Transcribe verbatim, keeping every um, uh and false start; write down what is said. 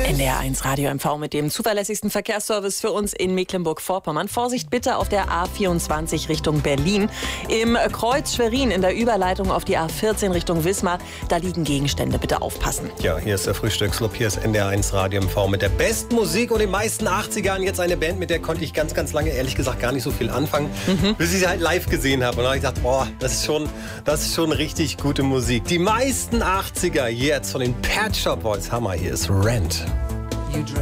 N D R eins Radio M V mit dem zuverlässigsten Verkehrsservice für uns in Mecklenburg-Vorpommern. Vorsicht bitte auf der A vierundzwanzig Richtung Berlin. Im Kreuz Schwerin in der Überleitung auf die A vierzehn Richtung Wismar. Da liegen Gegenstände, bitte aufpassen. Ja, hier ist der Frühstücksclub, hier ist N D R eins Radio M V mit der besten Musik und den meisten achtzigern. Jetzt eine Band, mit der konnte ich ganz, ganz lange, ehrlich gesagt, gar nicht so viel anfangen, mhm. bis ich sie halt live gesehen habe. Und dann habe ich gedacht, boah, das ist schon, das ist schon richtig gute Musik. Die meisten achtziger jetzt von den Pet Shop Boys. Hammer, hier ist Rent.